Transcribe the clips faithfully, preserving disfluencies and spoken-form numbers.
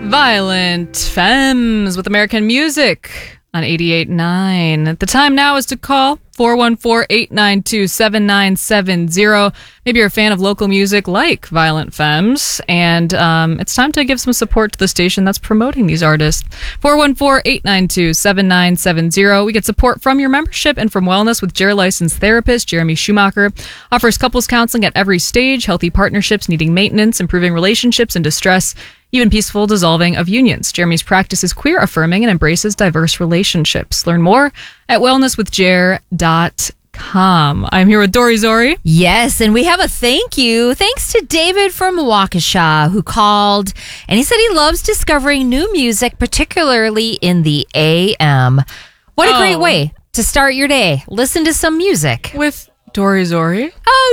Violent Femmes with American Music on eighty-eight point nine. The time now is to call four one four, eight nine two, seven nine seven zero. Maybe you're a fan of local music like Violent Femmes, and um, it's time to give some support to the station that's promoting these artists. four one four, eight nine two, seven nine seven zero. We get support from your membership and from Wellness with Jer licensed therapist Jeremy Schumacher. Offers couples counseling at every stage, healthy partnerships needing maintenance, improving relationships in distress, even peaceful dissolving of unions. Jeremy's practice is queer affirming and embraces diverse relationships. Learn more at wellness with jer dot com. I'm here with Dory Zori. Yes, and we have a thank you. Thanks to David from Waukesha, who called, and he said he loves discovering new music, particularly in the A M. What a Oh. great way to start your day. Listen to some music. With Dory Zori.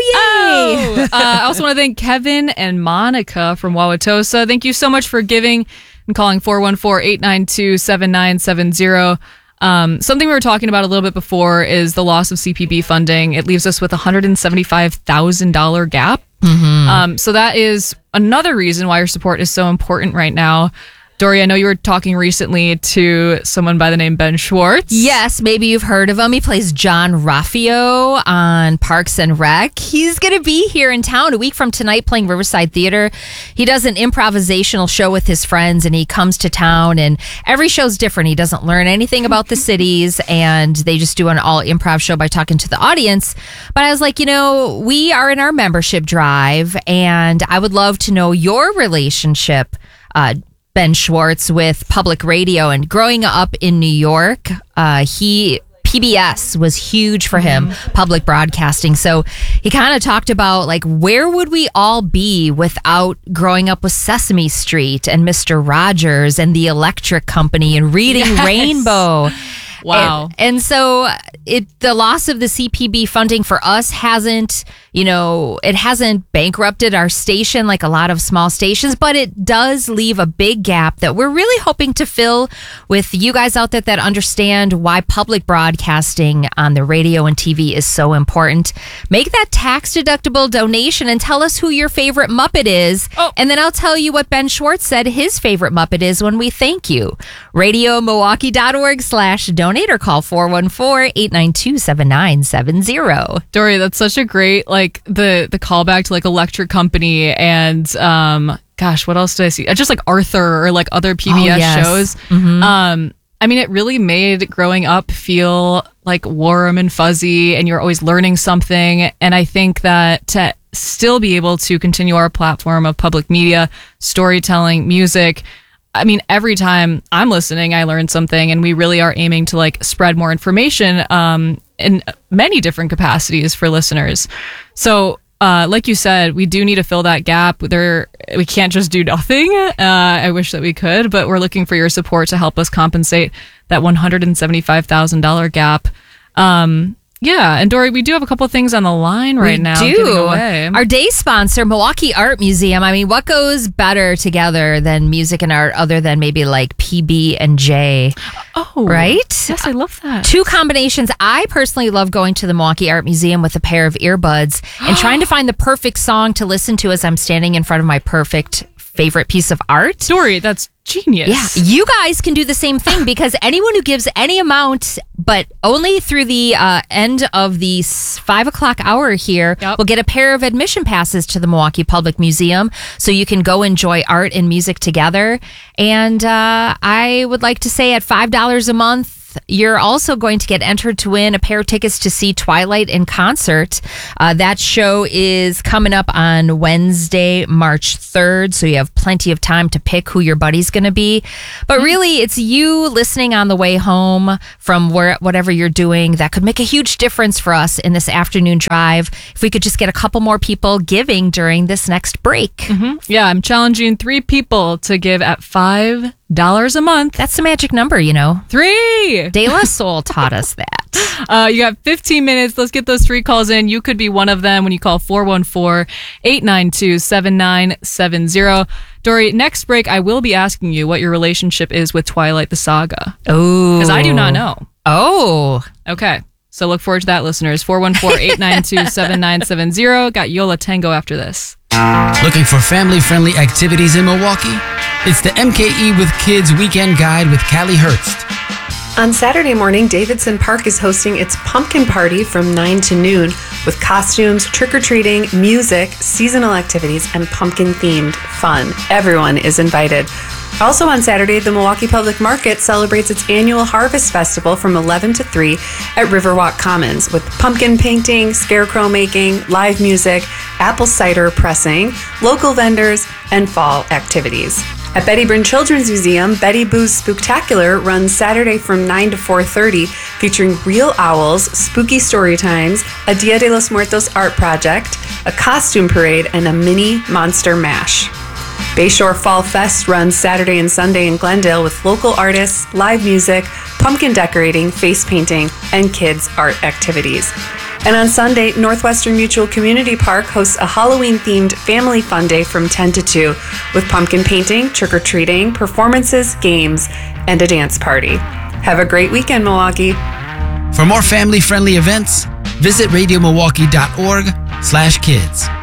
Oh, yay! Oh. uh, I also want to thank Kevin and Monica from Wauwatosa. Thank you so much for giving and calling four one four, eight nine two, seven nine seven zero. Um, something we were talking about a little bit before is the loss of C P B funding. It leaves us with a one hundred seventy-five thousand dollars gap. Mm-hmm. Um, so that is another reason why your support is so important right now. Dory, I know you were talking recently to someone by the name Ben Schwartz. Yes, maybe you've heard of him. He plays John Raffio on Parks and Rec. He's going to be here in town a week from tonight playing Riverside Theater. He does an improvisational show with his friends, and he comes to town, and every show's different. He doesn't learn anything about the cities, and they just do an all improv show by talking to the audience. But I was like, you know, we are in our membership drive, and I would love to know your relationship, uh, Ben Schwartz, with public radio. And growing up in New York, uh, he P B S was huge for him, mm-hmm. public broadcasting. So he kind of talked about, like, where would we all be without growing up with Sesame Street and Mister Rogers and the Electric Company and Reading yes. Rainbow. Wow. And, and so it the loss of the C P B funding for us hasn't, you know, it hasn't bankrupted our station like a lot of small stations, but it does leave a big gap that we're really hoping to fill with you guys out there that understand why public broadcasting on the radio and T V is so important. Make that tax-deductible donation and tell us who your favorite Muppet is. Oh. And then I'll tell you what Ben Schwartz said his favorite Muppet is when we thank you. radio milwaukee dot org slash donate or call four one four, eight nine two, seven nine seven zero. Dory, that's such a great, like, the the callback to, like, Electric Company and um gosh, what else did I see? Just like Arthur or like other P B S oh, yes. shows. Mm-hmm. Um I mean, it really made growing up feel like warm and fuzzy, and you're always learning something. And I think that to still be able to continue our platform of public media, storytelling, music, I mean, every time I'm listening, I learn something, and we really are aiming to, like, spread more information um, in many different capacities for listeners. So, uh, like you said, we do need to fill that gap. There, we can't just do nothing. Uh, I wish that we could, but we're looking for your support to help us compensate that one hundred seventy-five thousand dollars gap. Um, Yeah, and Dory, we do have a couple of things on the line right we now. We giving do. away. Our day sponsor, Milwaukee Art Museum. I mean, what goes better together than music and art other than maybe like P B and J? Oh, right? Yes, I love that. Two combinations. I personally love going to the Milwaukee Art Museum with a pair of earbuds and trying to find the perfect song to listen to as I'm standing in front of my perfect favorite piece of art. Dory, that's genius. Yeah, you guys can do the same thing because anyone who gives any amount, but only through the uh, end of the five o'clock hour here, yep. will get a pair of admission passes to the Milwaukee Public Museum, so you can go enjoy art and music together. And uh, I would like to say at five dollars a month, you're also going to get entered to win a pair of tickets to see Twilight in concert. Uh, that show is coming up on Wednesday, March third, so you have plenty of time to pick who your buddy's going to be. But really, it's you listening on the way home from where, whatever you're doing that could make a huge difference for us in this afternoon drive. If we could just get a couple more people giving during this next break. Mm-hmm. Yeah, I'm challenging three people to give at five dollars a month. That's the magic number, you know. Three! De La Soul taught us that. Uh, you got fifteen minutes. Let's get those three calls in. You could be one of them when you call four one four, eight nine two, seven nine seven zero. Dory, next break, I will be asking you what your relationship is with Twilight the Saga. Oh. Because I do not know. Oh. Okay. So look forward to that, listeners. four one four, eight nine two, seven nine seven zero. Got Yola Tango after this. Looking for family-friendly activities in Milwaukee? It's the M K E with Kids Weekend Guide with Callie Hurst. On Saturday morning, Davidson Park is hosting its pumpkin party from nine to noon with costumes, trick-or-treating, music, seasonal activities, and pumpkin-themed fun. Everyone is invited. Also on Saturday, the Milwaukee Public Market celebrates its annual Harvest Festival from eleven to three at Riverwalk Commons with pumpkin painting, scarecrow making, live music, apple cider pressing, local vendors, and fall activities. At Betty Bryn Children's Museum, Betty Boo's Spooktacular runs Saturday from nine to four thirty, featuring real owls, spooky story times, a Dia de los Muertos art project, a costume parade, and a mini monster mash. Bayshore Fall Fest runs Saturday and Sunday in Glendale with local artists, live music, pumpkin decorating, face painting, and kids' art activities. And on Sunday, Northwestern Mutual Community Park hosts a Halloween-themed family fun day from ten to two with pumpkin painting, trick-or-treating, performances, games, and a dance party. Have a great weekend, Milwaukee. For more family-friendly events, visit radio milwaukee dot org slash kids.